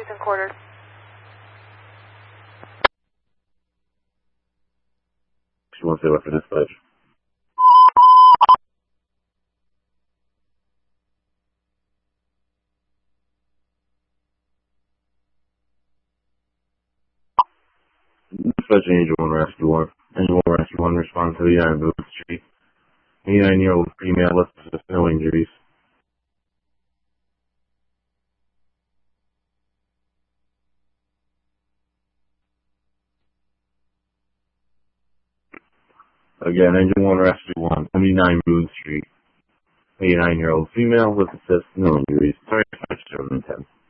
injuries and quarters. She wants to go for dispatch. Dispatch Angel 1 Rescue 1. Angel 1 Rescue 1 respond to 89 Booth Street. 89-year-old female listed with no injuries. Again, Engine 1 Rescue 1, 79 Booth Street. 89-year-old female with assist, no injuries. Sorry, 710.